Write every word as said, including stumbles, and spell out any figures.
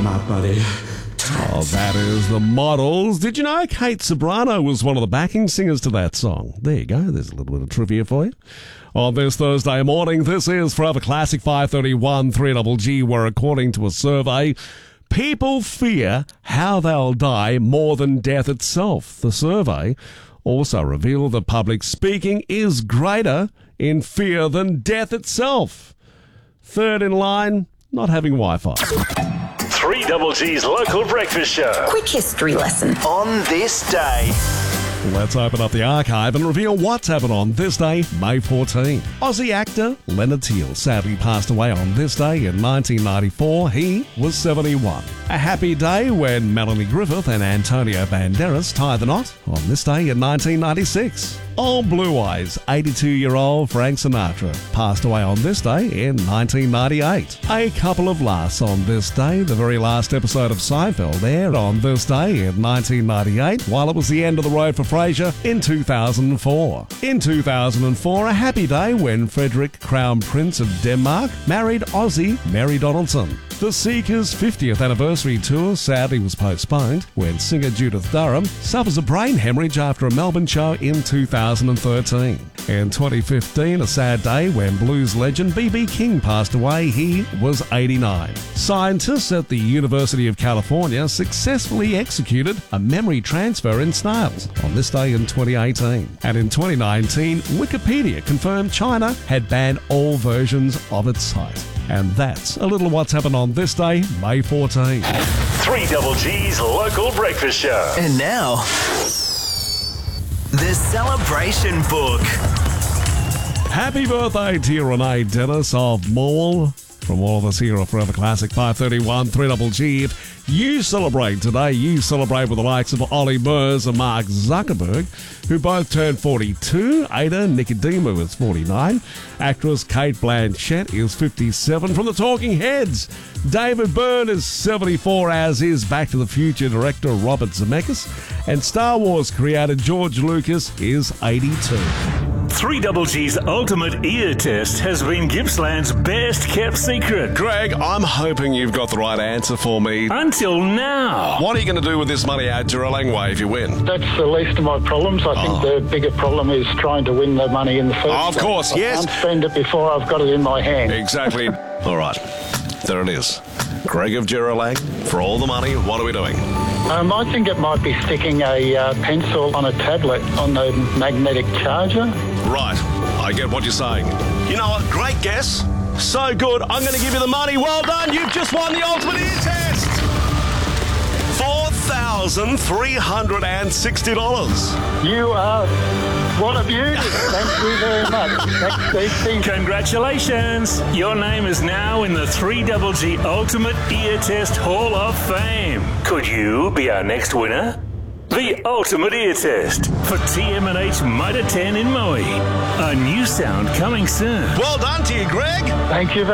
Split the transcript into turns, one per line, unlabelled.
my buddy.
Oh, that is The Models. Did you know Kate Ceberano was one of the backing singers to that song? There you go. There's a little bit of trivia for you. On this Thursday morning, this is Forever Classic five thirty-one three G G, where according to a survey, people fear how they'll die more than death itself. The survey also revealed that public speaking is greater in fear than death itself. Third in line, not having Wi-Fi.
three G G's local breakfast show.
Quick history lesson.
On this day.
Let's open up the archive and reveal what's happened on this day, May fourteenth. Aussie actor Leonard Teale sadly passed away on this day in nineteen ninety-four. He was seventy-one. A happy day when Melanie Griffith and Antonio Banderas tied the knot on this day in nineteen ninety-six. Old Blue Eyes, eighty-two-year-old Frank Sinatra passed away on this day in nineteen ninety-eight. A couple of laughs on this day. The very last episode of Seinfeld aired on this day in nineteen ninety-eight, while it was the end of the road for Frasier in two thousand four. In two thousand four, a happy day when Frederick, Crown Prince of Denmark, married Aussie Mary Donaldson. The Seekers' fiftieth anniversary tour sadly was postponed when singer Judith Durham suffers a brain hemorrhage after a Melbourne show in two thousand thirteen. In twenty fifteen, a sad day when blues legend B B King passed away. He was eighty-nine. Scientists at the University of California successfully executed a memory transfer in snails on this day in twenty eighteen. And in twenty nineteen, Wikipedia confirmed China had banned all versions of its site. And that's a little what's happened on this day, May fourteenth.
three G G's local breakfast show.
And now, the Celebration Book.
Happy birthday to you, Renee Dennis of Morwell. From all of us here at Forever Classic five thirty-one three G G. If you celebrate today, you celebrate with the likes of Ollie Murs and Mark Zuckerberg, who both turned forty-two. Ada Nicodemu is forty-nine. Actress Kate Blanchett is fifty-seven. From the Talking Heads, David Byrne is seventy-four, as is Back to the Future director Robert Zemeckis. And Star Wars creator George Lucas is eighty-two.
three G G's ultimate ear test has been Gippsland's best kept secret.
Greg, I'm hoping you've got the right answer for me.
Until now.
What are you going to do with this money out Juralong Way if you win?
That's the least of my problems. I think
Oh.
the bigger problem is trying to win the money in the first
Oh, of
place.
course, yes.
I can't spend it before I've got it in my hand.
Exactly. All right. There it is. Greg of Juralong, for all the money, what are we doing?
Um, I think it might be sticking a uh, pencil on a tablet on the magnetic charger.
Right. I get what you're saying. You know what? Great guess. So good. I'm going to give you the money. Well done. You've just won the ultimate ear test. four thousand three hundred sixty dollars.
You are... What a beauty. Thank you very much. Thanks, Steve. Thank you.
Congratulations! Your name is now in the three G G Ultimate Ear Test Hall of Fame. Could you be our next winner? The Ultimate Ear Test for T M and H Mitre ten in Moe. A new sound coming soon.
Well done to you, Greg.
Thank you very